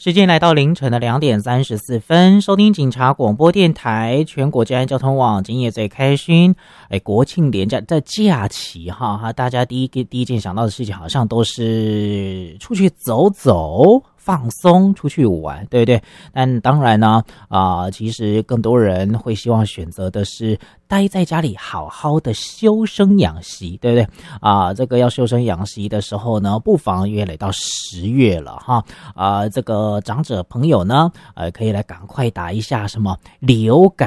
时间来到凌晨的2:34，收听警察广播电台全国治安交通网，今夜最开心。国庆连假的假期哈，大家第一件想到的事情好像都是出去走走。放松出去玩，对不对？但当然呢，其实更多人会希望选择的是待在家里好好的修身养息，对不对？这个要修身养息的时候呢，不妨约来到10月了哈。这个长者朋友呢，可以来赶快打一下什么流感